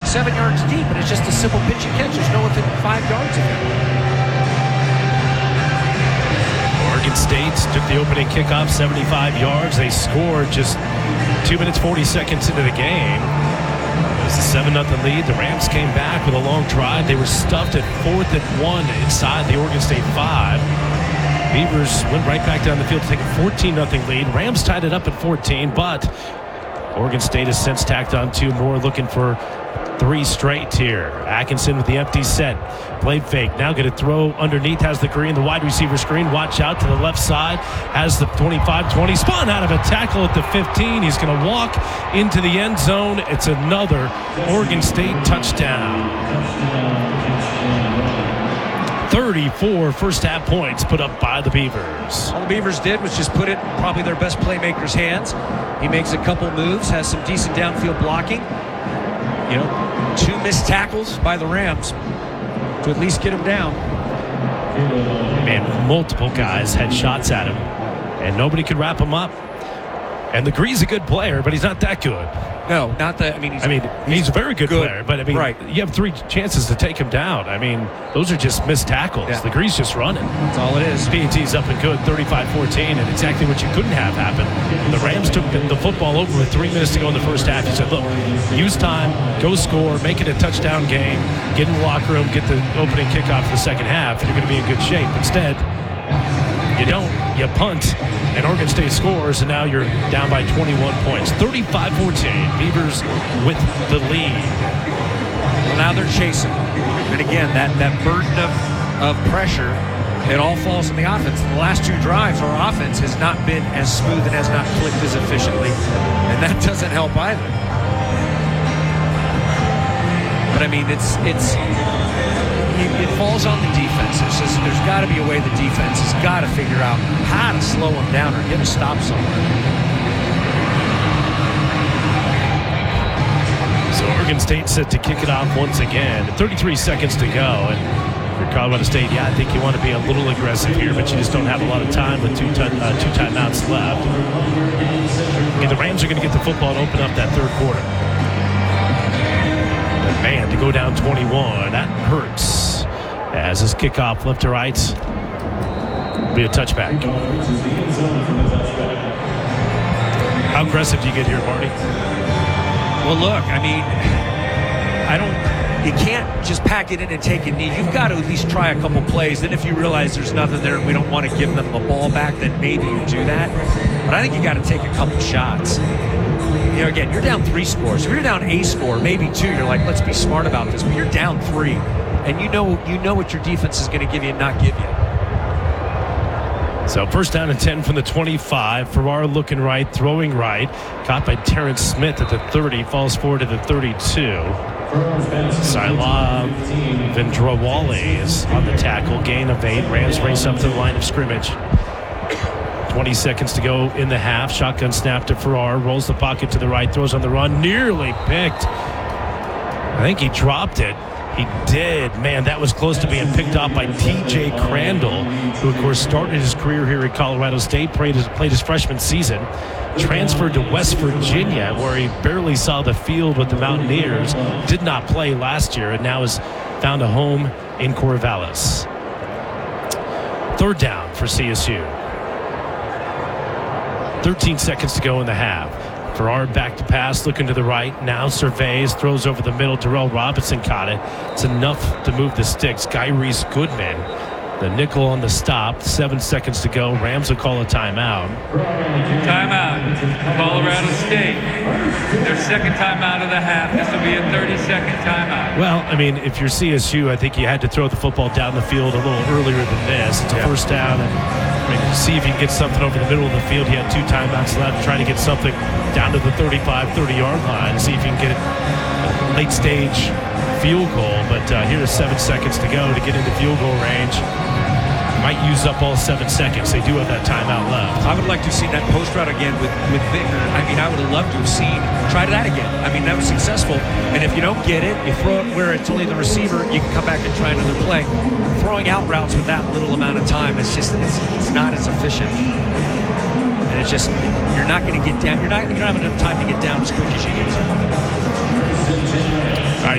7 yards deep, and it's just a simple pitch and catch. There's no within 5 yards of him. Oregon State took the opening kickoff 75 yards. They scored just 2 minutes 40 seconds into the game. It was a 7-0 lead. The Rams came back with a long drive. They were stuffed at 4th and 1 inside the Oregon State 5. Beavers went right back down the field to take a 14-0 lead. Rams tied it up at 14, but Oregon State has since tacked on 2 more, looking for 3 straight here. Atkinson with the empty set. Play fake. Now going to throw underneath. Has the green, the wide receiver screen. Watch out to the left side. Has the 25-20. Spun out of a tackle at the 15. He's going to walk into the end zone. It's another Oregon State touchdown. 34 first half points put up by the Beavers. All the Beavers did was just put it in probably their best playmaker's hands. He makes a couple moves, has some decent downfield blocking. 2 missed tackles by the Rams to at least get him down. Man, multiple guys had shots at him, and nobody could wrap him up. And Legree's a good player, but he's not that good. No, not that. He's a very good player, but right. You have 3 chances to take him down. Those are just missed tackles. Yeah. Legree's just running. That's all it is. PAT's up and good, 35-14, and exactly what you couldn't have happen. The Rams took the football over with 3 minutes to go in the first half. He said, look, use time, go score, make it a touchdown game, get in the locker room, get the opening kickoff for the second half, and you're going to be in good shape. Instead, you don't. You punt, and Oregon State scores, and now you're down by 21 points. 35-14. Beavers with the lead. Well, now they're chasing. And again, that burden of pressure, it all falls on the offense. The last 2 drives, our offense has not been as smooth and has not clicked as efficiently, and that doesn't help either. But it falls on the defense. There's got to be a way the defense has got to figure out how to slow them down or get a stop somewhere. So Oregon State set to kick it off once again. 33 seconds to go. And for Colorado State, I think you want to be a little aggressive here, but you just don't have a lot of time with 2 timeouts left. And the Rams are going to get the football and open up that third quarter. But man, to go down 21, that hurts. As his kickoff left to right, be a touchback. How aggressive do you get here, Marty? Well, look, you can't just pack it in and take a knee. You've got to at least try a couple plays. Then if you realize there's nothing there and we don't want to give them the ball back, then maybe you do that. But I think you got to take a couple shots. Again, you're down 3 scores. If you're down a score, maybe 2, you're like, let's be smart about this. But you're down 3. And you know what your defense is going to give you and not give you. So first down and 10 from the 25. Farrar looking right, throwing right. Caught by Terrence Smith at the 30. Falls forward to the 32. Sailab Vendrawali is on the tackle. Gain of 8. Rams race up to the line of scrimmage. 20 seconds to go in the half. Shotgun snap to Farrar. Rolls the pocket to the right. Throws on the run. Nearly picked. I think he dropped it. He did. Man, that was close to being picked off by T.J. Crandall, who, of course, started his career here at Colorado State, played his freshman season, transferred to West Virginia, where he barely saw the field with the Mountaineers, did not play last year, and now has found a home in Corvallis. Third down for CSU. 13 seconds to go in the half. Farrar back to pass, looking to the right. Now surveys, throws over the middle. Darrell Robinson caught it. It's enough to move the sticks. Reese Goodman, the nickel on the stop. 7 seconds to go. Rams will call a timeout. Timeout. Colorado State. Their second timeout of the half. This will be a 30-second timeout. Well, if you're CSU, I think you had to throw the football down the field a little earlier than this. It's a first down. And see if you can get something over the middle of the field. He had 2 timeouts left, trying to get something down to the 35, 30-yard line. See if you can get a late-stage field goal. But here's 7 seconds to go to get into field goal range. Might use up all 7 seconds. They do have that timeout left. I would like to have seen that post route again with Bittner. I would have loved to have seen. Try that again. That was successful. And if you don't get it, you throw it where it's only the receiver. You can come back and try another play. Throwing out routes with that little amount of time is just it's not as efficient. And it's just you're not going to get down. You're not have enough time to get down as quick as you need to.